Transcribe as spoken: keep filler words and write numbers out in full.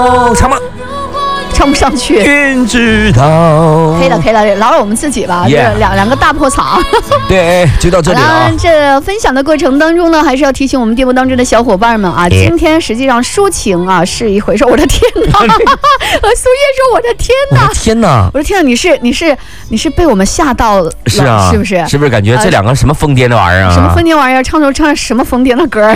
哦，唱吧。 唱不上去， 云知道。 可以了，可以了，饶了我们自己吧。 Yeah 这两两个大破场。 对，就到这里了啊。 这分享的过程当中呢，还是要提醒我们节目当中的小伙伴们啊， Yeah 今天实际上抒情啊是一回事。我的天哪！和苏叶说，我的天哪！ 天哪！ 我的天哪！你是你是你是被我们吓到了， 是啊， 是不是？ 是不是感觉这两个什么疯癫的玩意儿啊？ 什么疯癫玩意儿？唱首唱什么疯癫的歌？